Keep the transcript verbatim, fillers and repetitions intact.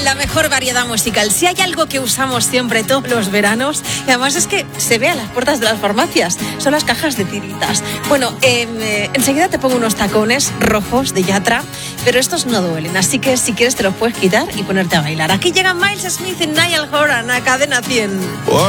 la mejor variedad musical. Si hay algo que usamos siempre todos los veranos, y además es que se ve a las puertas de las farmacias, son las cajas de tiritas. Bueno, eh, enseguida te pongo unos tacones rojos de Yatra, pero estos no duelen, así que si quieres te los puedes quitar y ponerte a bailar. Aquí llegan Miles Smith y Niall Horan a Cadena cien.